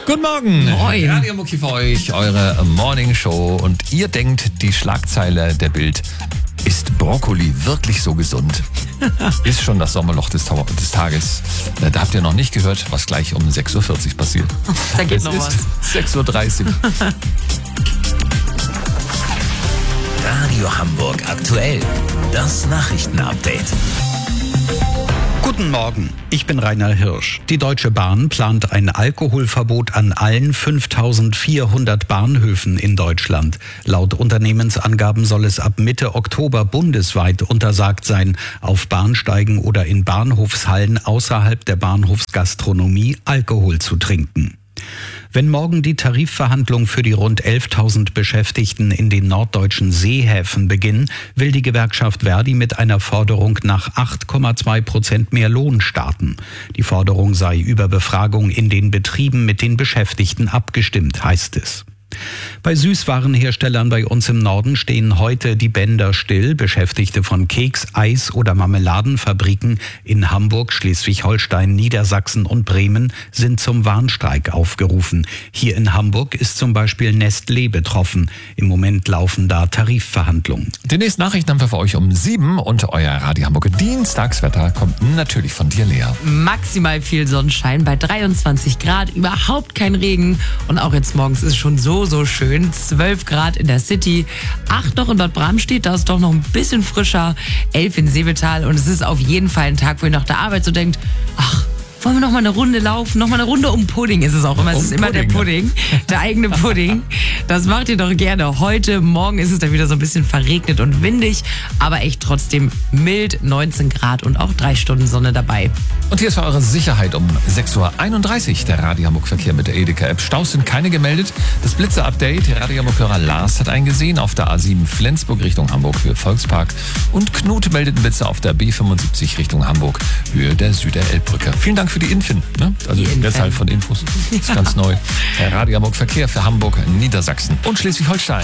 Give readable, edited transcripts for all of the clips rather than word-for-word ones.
Guten Morgen. Moin. Radio Mucki für euch, eure Morning Show. Und ihr denkt, die Schlagzeile der Bild: Ist Brokkoli wirklich so gesund? Ist schon das Sommerloch des Tages. Da habt ihr noch nicht gehört, was gleich um 6.40 Uhr passiert. Da geht noch was. 6.30 Uhr. Radio Hamburg aktuell. Das Nachrichtenupdate. Guten Morgen, ich bin Rainer Hirsch. Die Deutsche Bahn plant ein Alkoholverbot an allen 5.400 Bahnhöfen in Deutschland. Laut Unternehmensangaben soll es ab Mitte Oktober bundesweit untersagt sein, auf Bahnsteigen oder in Bahnhofshallen außerhalb der Bahnhofsgastronomie Alkohol zu trinken. Wenn morgen die Tarifverhandlungen für die rund 11.000 Beschäftigten in den norddeutschen Seehäfen beginnen, will die Gewerkschaft Verdi mit einer Forderung nach 8,2% mehr Lohn starten. Die Forderung sei über Befragung in den Betrieben mit den Beschäftigten abgestimmt, heißt es. Bei Süßwarenherstellern bei uns im Norden stehen heute die Bänder still. Beschäftigte von Keks-, Eis- oder Marmeladenfabriken in Hamburg, Schleswig-Holstein, Niedersachsen und Bremen sind zum Warnstreik aufgerufen. Hier in Hamburg ist zum Beispiel Nestlé betroffen. Im Moment laufen da Tarifverhandlungen. Die nächsten Nachrichten haben wir für euch um 7 und euer Radio Hamburg Dienstagswetter kommt natürlich von dir, Lea. Maximal viel Sonnenschein bei 23 Grad, überhaupt kein Regen. Und auch jetzt morgens ist es schon so schön. 12 Grad in der City, 8 noch in Bad Bramstedt, da ist doch noch ein bisschen frischer, 11 in Seevetal. Und es ist auf jeden Fall ein Tag, wo ihr nach der Arbeit so denkt, ach, wollen wir noch mal eine Runde laufen? Noch mal eine Runde um Pudding ist es auch immer. Es ist immer der Pudding, der eigene Pudding. Das macht ihr doch gerne. Heute, morgen ist es dann wieder so ein bisschen verregnet und windig, aber echt trotzdem mild, 19 Grad und auch 3 Stunden Sonne dabei. Und hier ist für eure Sicherheit um 6.31 Uhr der Radio Hamburg Verkehr mit der Edeka-App. Staus sind keine gemeldet. Das Blitzer-Update, der Radio Hamburg-Hörer Lars hat eingesehen auf der A7 Flensburg Richtung Hamburg, Höhe Volkspark. Und Knut meldet einen Blitzer auf der B75 Richtung Hamburg, Höhe der Süder-Elbbrücke. Vielen Dank für die Infin, ne? Also der Teil von Infos. Das ist ganz neu. Der Radio Hamburg Verkehr für Hamburg, Niedersachsen und Schleswig-Holstein.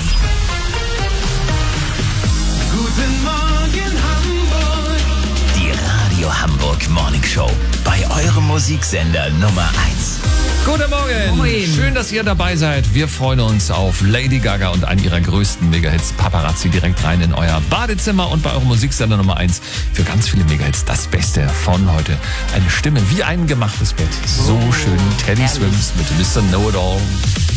Guten Morgen Hamburg. Die Radio Hamburg Morning Show. Bei eurem Musiksender Nummer 1. Guten Morgen. Moin. Schön, dass ihr dabei seid. Wir freuen uns auf Lady Gaga und einen ihrer größten Megahits, Paparazzi, direkt rein in euer Badezimmer und bei eurem Musiksender Nummer 1 für ganz viele Megahits das Beste von heute. Eine Stimme wie ein gemachtes Bett. So schön. Teddy herrlich. Swims mit Mr. Know-It-All.